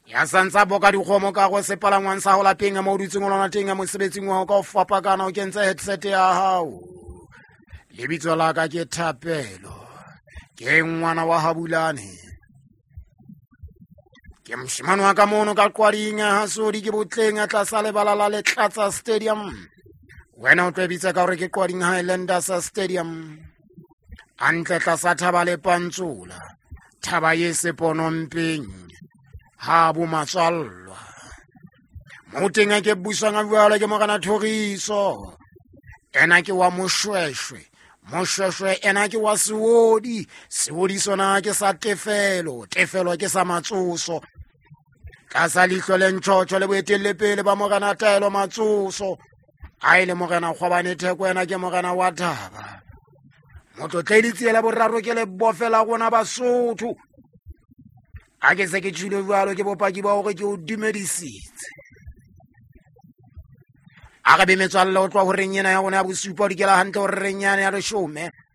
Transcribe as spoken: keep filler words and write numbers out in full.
ya santsa boka dikgomo ka go sepalangwang sa go lapeng mo dutseng o lona teng ya mosebetsing wa go ka o fapakana o kentse headset ya hao. Lebitso la ka ke Thapelo, ke ngwana wa Habulane, ke moshimane wa ka mono ka qwading ya Hasodi ke botleng a tlasa lebala la Letlatsa Stadium. Wena o tlwebitse ka gore ke Qwading Highlanders Stadium, antle tlasa Thaba le Pantsula, Thaba ye Seponompeng, ha bo matswallwa. Mo teng a ke busang a buala ke Morena Thoriso, ena ke wa Moshweshwe, Moshweshwe ena ke wa Sewodi, Sewodi sona ke sa Tefelo, Tefelo ke sa Matsoso, ka sa lihlo le ntjotjo le boetelle pele ba Morena Taelo Matsoso, a ile Morena Kgwabane Theko ena ke Morena wa Thaba. Motho tleditse la boraro ke le bofela gona Basotho, a ke se ke tshile jwalo ke bopaki ba hore ke o dumedisitse. A ka be metswalle o tloa ho reng ena ya rona ya bosupa o dikela hantle hore reng yana ya leshome.